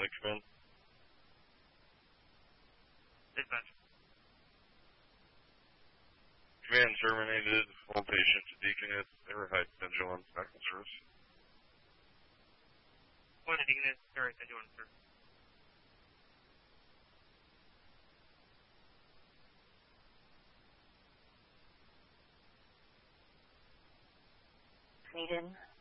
May I come in? Dispatch. Command terminated. All patients to Deaconess. Everhide Central on medical service. One to Deaconess. Everhide Central on service. Needed.